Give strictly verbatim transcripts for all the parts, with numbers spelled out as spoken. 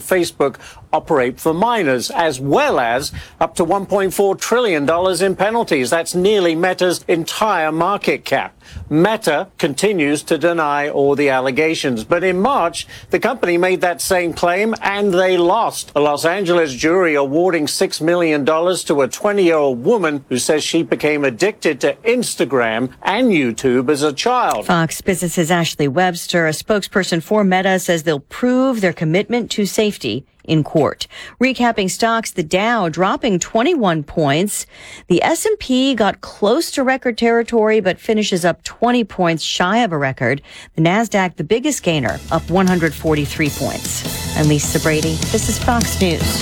Facebook operate for minors, as well as up to one point four trillion dollars in penalties. That's nearly Meta's entire market cap. Meta continues to deny all the allegations, but in March, the company made that same claim and they lost. A Los Angeles jury awarding six million dollars to a twenty-year-old woman who says she became addicted to Instagram and YouTube as a child. Fox Business's Ashley Webster, a spokesperson for Meta, says they'll prove their commitment to safety in court. Recapping stocks, the Dow dropping twenty-one points. The S and P got close to record territory, but finishes up twenty points shy of a record. The Nasdaq, the biggest gainer, up one hundred forty-three points. I'm Lisa Brady. This is Fox News.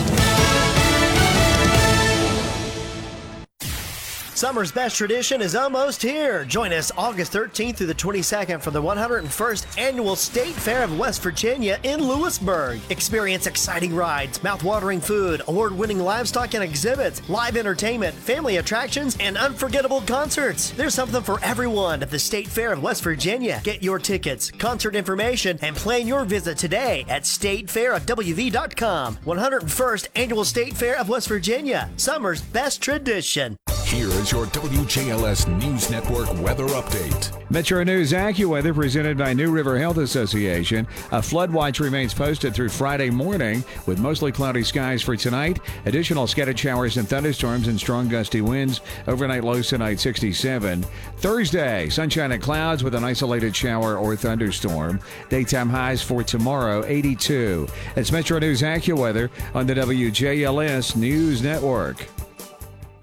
Summer's best tradition is almost here. Join us August thirteenth through the twenty-second for the one hundred first Annual State Fair of West Virginia in Lewisburg. Experience exciting rides, mouth-watering food, award-winning livestock and exhibits, live entertainment, family attractions, and unforgettable concerts. There's something for everyone at the State Fair of West Virginia. Get your tickets, concert information, and plan your visit today at state fair of w v dot com. one hundred first Annual State Fair of West Virginia. Summer's best tradition. Here is your W J L S News Network weather update. Metro News AccuWeather presented by New River Health Association. A flood watch remains posted through Friday morning with mostly cloudy skies for tonight. Additional scattered showers and thunderstorms and strong gusty winds. Overnight lows tonight sixty-seven. Thursday, sunshine and clouds with an isolated shower or thunderstorm. Daytime highs for tomorrow eighty-two. It's Metro News AccuWeather on the W J L S News Network.